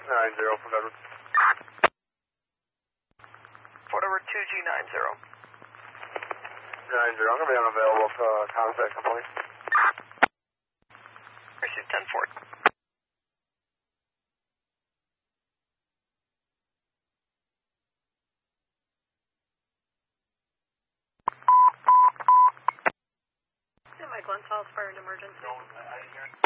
90 for Edward. Fort Edward 2G90. 90, I'm going to be unavailable for contact complete. Receive 10 Fort. Glen Falls Fire and Emergency. No, I didn't hear it.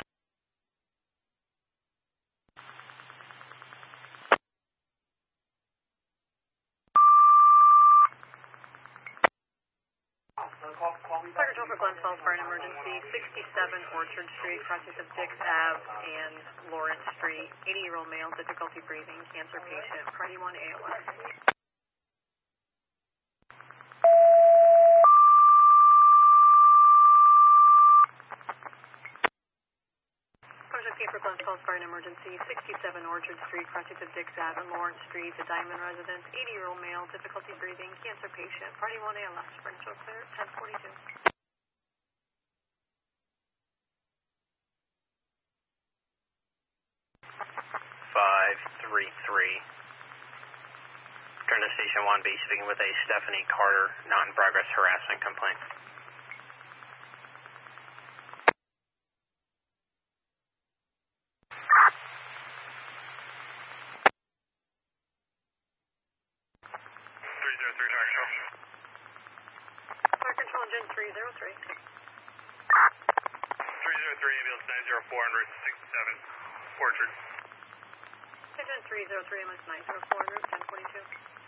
Fire control for Glen Falls Fire and Emergency, 67 Orchard Street, crossings of Dix Ave and Lawrence Street, 80-year-old male, difficulty breathing, cancer patient, Party 1 ALS. For Glen Falls Fire and Emergency, 67 Orchard Street, crossings of Dix Ave and Lawrence Street, the Diamond residence, 80-year-old male, difficulty breathing, cancer patient, Party 1 ALS, furniture clear, 1042. 533. Turn to Station 1B, speaking with a Stephanie Carter, non-progress harassment complaint. Fire control engine 303. 303, ambulance 904, 67 Orchard. Engine 303, MS 904, 1042.